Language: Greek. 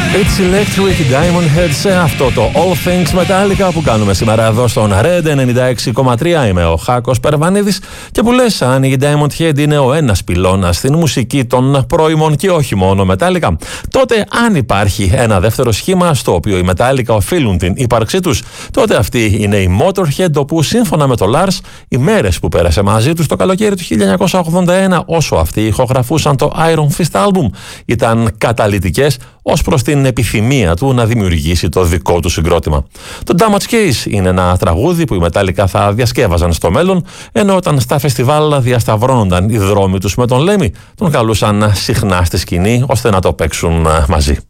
It's Electric Diamond Head σε αυτό το All Things Metallica που κάνουμε σήμερα εδώ στον Red 96,3. Είμαι ο Χάκος Περβανίδης και που λες, αν η Diamond Head είναι ο ένας πυλώνας στην μουσική των πρώιμων και όχι μόνο Metallica, τότε αν υπάρχει ένα δεύτερο σχήμα στο οποίο οι Metallica οφείλουν την ύπαρξή τους, τότε αυτή είναι η Motorhead, όπου σύμφωνα με το Lars, οι μέρες που πέρασε μαζί τους το καλοκαίρι του 1981, όσο αυτοί ηχογραφούσαν το Iron Fist album, ήταν καταλυτικές ως προς την επιθυμία του να δημιουργήσει το δικό του συγκρότημα. Το Damage Case είναι ένα τραγούδι που οι Metallica θα διασκεύαζαν στο μέλλον, ενώ όταν στα φεστιβάλ διασταυρώνονταν οι δρόμοι τους με τον Lemmy, τον καλούσαν συχνά στη σκηνή ώστε να το παίξουν μαζί.